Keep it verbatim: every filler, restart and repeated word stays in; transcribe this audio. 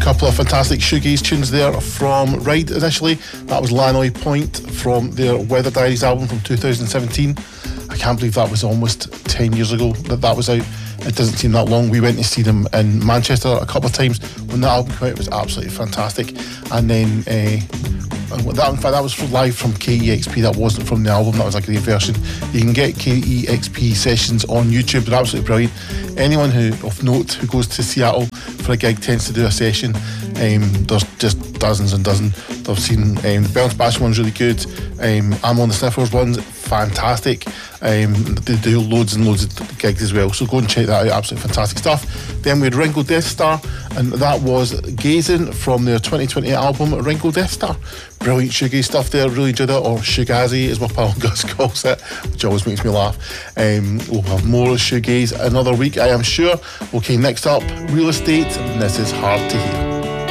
couple of fantastic shoegaze tunes there from Ride initially. That was Lannoy Point from their Weather Diaries album from two thousand seventeen. I can't believe that was almost ten years ago that that was out. It doesn't seem that long. We went to see them in Manchester a couple of times when that album came out. It was absolutely fantastic. And then uh, that, in fact, that was live from K E X P. That wasn't from the album. That was a great version. You can get K E X P sessions on YouTube. They're absolutely brilliant. Anyone who of note who goes to Seattle for a gig tends to do a session. Um, there's just dozens and dozens. I've seen um, the Bounce Bash one's really good. Um, I'm on the Sniffers one's fantastic. Um, they do loads and loads of gigs as well, so go and check that out. Absolutely fantastic stuff. Then we had Ringo Death Star, and that was Gazing from their twenty twenty album Ringo Death Star. Brilliant shoegaze stuff there, really enjoyed it, or shoegazy as my pal Gus calls it, which always makes me laugh. Um, we'll have more shoegaze another week, I am sure. Okay, next up, Real Estate, and this is Hard to Hear.